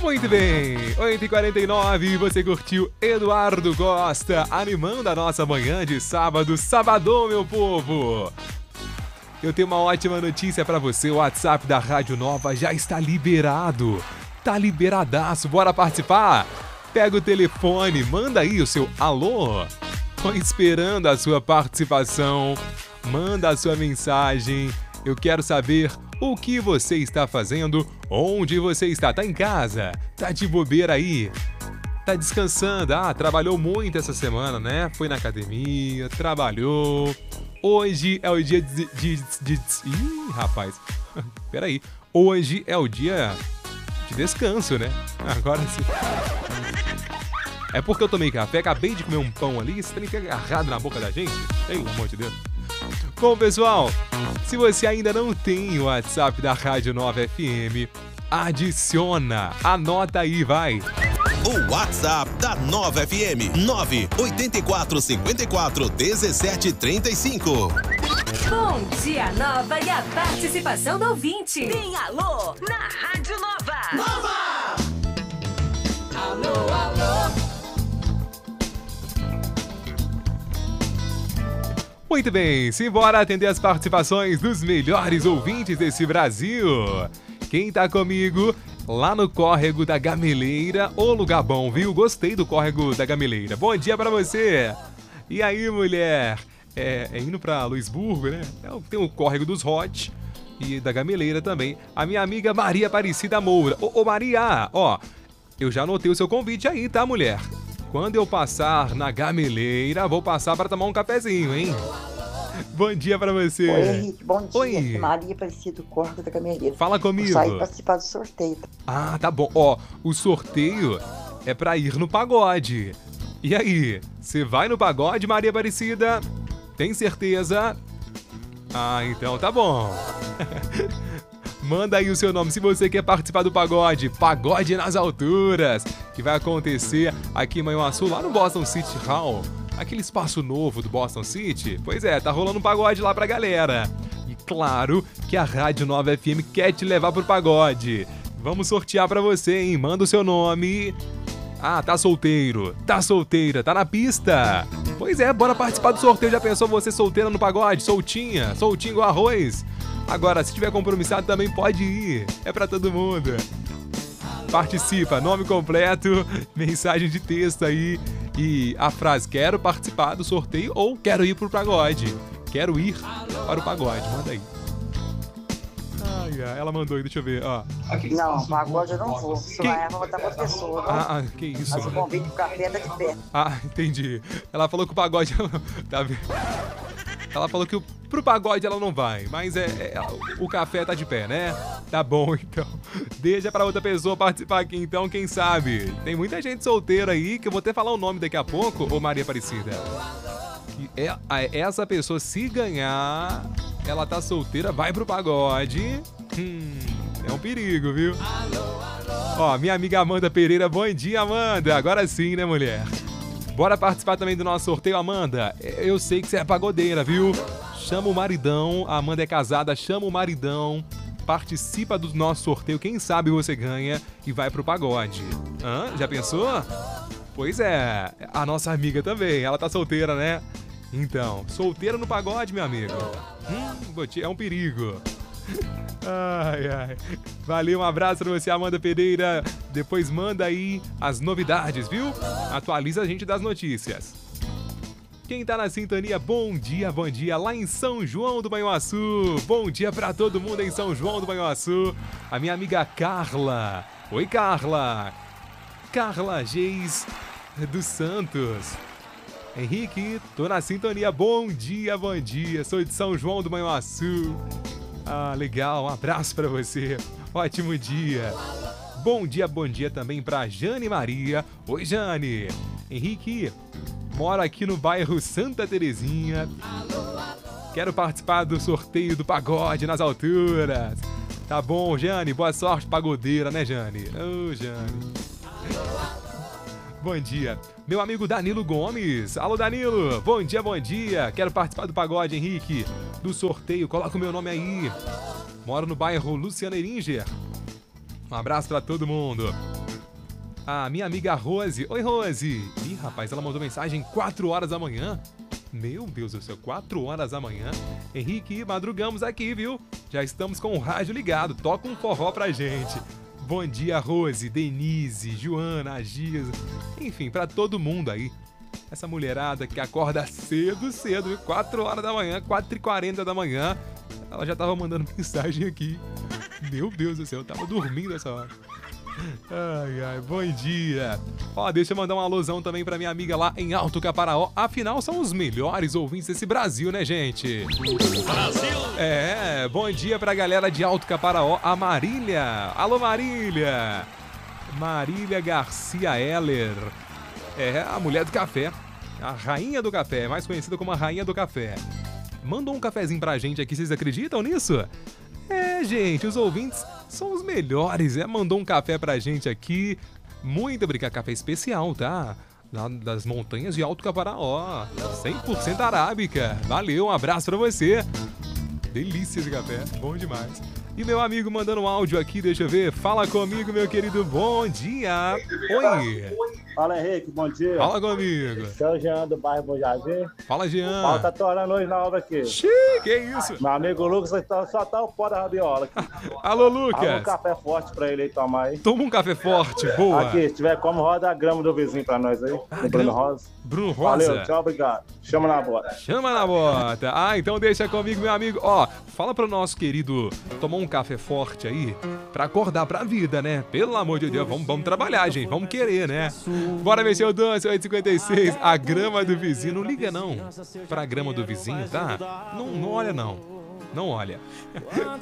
Muito bem, 8h49, você curtiu Eduardo Costa animando a nossa manhã de sábado, sabadão, meu povo. Eu tenho uma ótima notícia pra você, o WhatsApp da Rádio Nova já está liberado, tá liberadaço, bora participar? Pega o telefone, manda aí o seu alô, tô esperando a sua participação, manda a sua mensagem, eu quero saber o que você está fazendo, onde você está, tá em casa, tá de bobeira aí, tá descansando, trabalhou muito essa semana, né? Foi na academia, trabalhou, hoje é o dia Ih, rapaz, peraí, hoje é o dia de descanso, né? Agora sim. É porque eu tomei café, acabei de comer um pão ali, você tem que agarrado na boca da gente, pelo amor de Deus. Bom, pessoal, se você ainda não tem o WhatsApp da Rádio Nova FM, adiciona, anota aí, vai. O WhatsApp da Nova FM, 984541735. Bom dia, Nova, e a participação do ouvinte. Tem alô na Rádio Nova. Nova! Alô, alô. Muito bem, simbora atender as participações dos melhores ouvintes desse Brasil. Quem tá comigo lá no córrego da Gameleira, ô lugar bom, viu? Gostei do córrego da Gameleira. Bom dia pra você. E aí, mulher? É indo pra Luisburgo, né? Tem o córrego dos Hot e da Gameleira também. A minha amiga Maria Aparecida Moura. Ô Maria, ó, eu já anotei o seu convite aí, tá, mulher? Quando eu passar na Gameleira, vou passar para tomar um cafezinho, hein? Bom dia pra você. Oi, Henrique, bom dia. Oi. Maria Aparecida do Córrego da Gameleira. Fala comigo. Vou sair participar do sorteio. Ah, tá bom. Ó, o sorteio é pra ir no pagode. E aí, você vai no pagode, Maria Aparecida? Tem certeza? Ah, então tá bom. Manda aí o seu nome se você quer participar do pagode. Pagode nas alturas, que vai acontecer aqui em Manhuaçu, lá no Boston City Hall. Aquele espaço novo do Boston City. Pois é, tá rolando um pagode lá pra galera. E claro que a Rádio Nova FM quer te levar pro pagode. Vamos sortear pra você, hein? Manda o seu nome. Ah, tá solteiro, tá solteira, tá na pista. Pois é, bora participar do sorteio. Já pensou você solteira no pagode? Soltinha, soltinho igual arroz? Agora, se tiver compromissado também pode ir. É pra todo mundo. Participa, nome completo, mensagem de texto aí e a frase quero participar do sorteio ou quero ir pro pagode. Quero ir para o pagode, manda aí. Ai, ela mandou aí, deixa eu ver, ó. Não, pagode eu não vou. Você vai botar pra outra pessoa, não? Que isso, mas o convite pro café tá de pé. Entendi. Ela falou que o pagode... tá vendo? Ela falou que pro pagode ela não vai, mas o café tá de pé, né? Tá bom, então. Deixa pra outra pessoa participar aqui, então, quem sabe? Tem muita gente solteira aí, que eu vou até falar o nome daqui a pouco, ô Maria Aparecida. Essa pessoa, se ganhar, ela tá solteira, vai pro pagode. É um perigo, viu? Ó, minha amiga Amanda Pereira, bom dia, Amanda. Agora sim, né, mulher? Bora participar também do nosso sorteio, Amanda. Eu sei que você é pagodeira, viu? Chama o maridão, a Amanda é casada, chama o maridão, participa do nosso sorteio, quem sabe você ganha e vai pro pagode. Já pensou? Pois é, a nossa amiga também, ela tá solteira, né? Então, solteira no pagode, meu amigo. É um perigo. Ai. Valeu, um abraço pra você, Amanda Pereira. Depois manda aí as novidades, viu? Atualiza a gente das notícias. Quem tá na sintonia, bom dia, lá em São João do Manhuaçu. Bom dia pra todo mundo em São João do Manhuaçu. A minha amiga Carla. Oi, Carla. Carla Geis dos Santos. Henrique, tô na sintonia, bom dia. Sou de São João do Manhuaçu. Legal, um abraço pra você. Ótimo dia. Bom dia também pra Jane Maria. Oi, Jane. Henrique, moro aqui no bairro Santa Terezinha. Quero participar do sorteio do pagode nas alturas. Tá bom, Jane, boa sorte, pagodeira, né, Jane? Ô, Jane. Bom dia. Meu amigo Danilo Gomes. Alô, Danilo. Bom dia. Quero participar do pagode, Henrique. Do sorteio. Coloca o meu nome aí. Moro no bairro Luciana Eringer. Um abraço pra todo mundo. A minha amiga Rose. Oi, Rose. Ih, rapaz, ela mandou mensagem 4 horas da manhã. Meu Deus do céu, 4 horas da manhã. Henrique, madrugamos aqui, viu? Já estamos com o rádio ligado. Toca um forró pra gente. Bom dia, Rose, Denise, Joana, Giza. Enfim, pra todo mundo aí. Essa mulherada que acorda cedo, 4 horas da manhã, 4h40 da manhã. Ela já tava mandando mensagem aqui. Meu Deus do céu, eu tava dormindo essa hora. Ai, ai, bom dia. Ó, deixa eu mandar um alusão também pra minha amiga lá em Alto Caparaó. Afinal, são os melhores ouvintes desse Brasil, né, gente? Brasil! É, bom dia pra galera de Alto Caparaó. A Marília. Alô, Marília. Marília Garcia Heller. É a mulher do café. A rainha do café, mais conhecida como a rainha do café. Mandou um cafezinho pra gente aqui, vocês acreditam nisso? É, gente, os ouvintes são os melhores, Mandou um café pra gente aqui. Muito obrigado, café especial, tá? Lá das montanhas de Alto Caparaó. 100% arábica. Valeu, um abraço pra você. Delícia esse café, bom demais. E meu amigo mandando um áudio aqui, deixa eu ver. Fala comigo, meu querido, bom dia. Oi. Fala, Henrique, bom dia. Fala comigo. Esse é o Jean do bairro Bom Jardim. Fala, Jean. Ó, tá torando hoje na obra aqui. Xiii, que isso? Meu amigo Lucas só tá o pó da rabiola aqui. Alô, Lucas. Dá um café forte pra ele aí tomar aí. Toma um café forte, boa. Aqui, se tiver como, roda a grama do vizinho pra nós aí. Do Bruno Rosa. Bruno Rosa. Valeu, tchau, obrigado. Chama na bota. Chama na bota. Ah, então deixa comigo, meu amigo. Ó, fala pro nosso querido tomar um café forte aí pra acordar pra vida, né? Pelo amor de Deus, vamos trabalhar, gente. Vamos querer, né? Bora mexer o danço, 8h56. A grama do vizinho. Não liga, não. Pra grama do vizinho, tá? Não olha, não. Não olha.